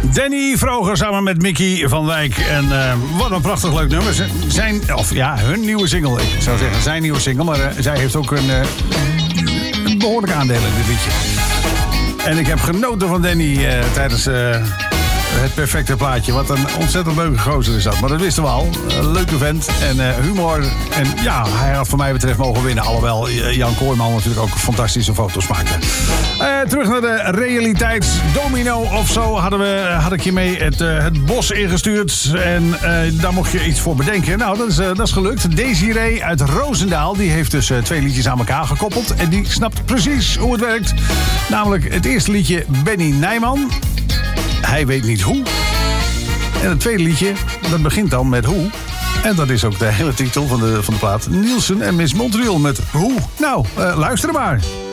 Danny Vroger samen met Mickey van Wijk. En wat een prachtig leuk nummer. Hun nieuwe single. Ik zou zeggen zijn nieuwe single. Maar zij heeft ook een behoorlijk aandeel in dit liedje. En ik heb genoten van Danny tijdens het perfecte plaatje. Wat een ontzettend leuke gozer is dat. Maar dat wisten we al. Leuke vent en humor. En ja, hij had voor mij betreft mogen winnen. Alhoewel Jan Kooijman natuurlijk ook fantastische foto's maakte. Terug naar de realiteit. Domino of zo had ik je mee het bos ingestuurd. En daar mocht je iets voor bedenken. Nou, dat is gelukt. Desiree uit Roosendaal. Die heeft dus 2 liedjes aan elkaar gekoppeld. En die snapt precies hoe het werkt. Namelijk het eerste liedje Benny Nijman. Hij weet niet hoe. En het tweede liedje, dat begint dan met hoe. En dat is ook de hele titel van de plaat. Nielsen en Miss Montreal met hoe. Nou, luister maar.